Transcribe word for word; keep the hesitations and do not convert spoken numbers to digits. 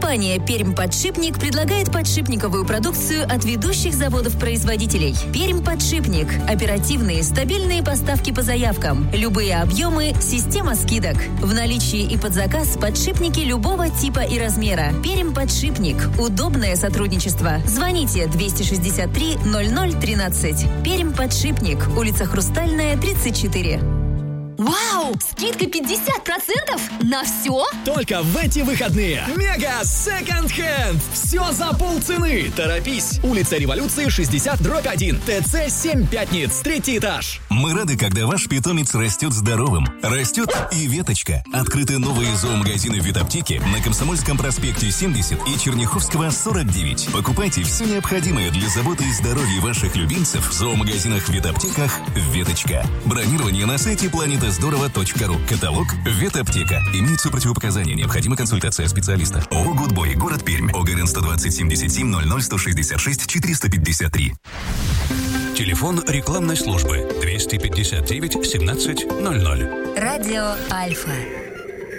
Компания «Пермь-Подшипник» предлагает подшипниковую продукцию от ведущих заводов-производителей. «Пермь-Подшипник» – оперативные, стабильные поставки по заявкам, любые объемы, система скидок. В наличии и под заказ подшипники любого типа и размера. «Пермь-Подшипник» – удобное сотрудничество. Звоните двести шестьдесят три ноль ноль тринадцать. «Пермь-Подшипник», улица Хрустальная, тридцать четыре. Вау! Скидка пятьдесят процентов на все? Только в эти выходные. Мега Second Hand. Все за полцены. Торопись. Улица Революции, шестьдесят, дробь один. ТЦ семь Пятниц. Третий этаж. Мы рады, когда ваш питомец растет здоровым. Растет и веточка. Открыты новые зоомагазины в ветаптеке на Комсомольском проспекте семьдесят и Черняховского сорок девять. Покупайте все необходимое для заботы и здоровья ваших любимцев в зоомагазинах, ветаптеках «Веточка». Бронирование на сайте планета здорово точка ру. Каталог «Ветаптека». Имеются противопоказания. Необходима консультация специалиста. ООО «Гудбой», город Пермь. ОГРН сто двадцать семьдесят семь ноль ноль сто шестьдесят шесть четыреста пятьдесят три. Телефон рекламной службы двести пятьдесят девять семнадцать ноль ноль. Радио Альфа.